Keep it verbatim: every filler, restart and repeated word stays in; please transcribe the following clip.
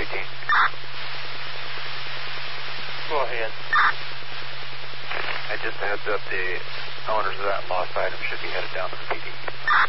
eighteen. Go ahead. And just a heads up, the owners of that lost item should be headed down to the P D.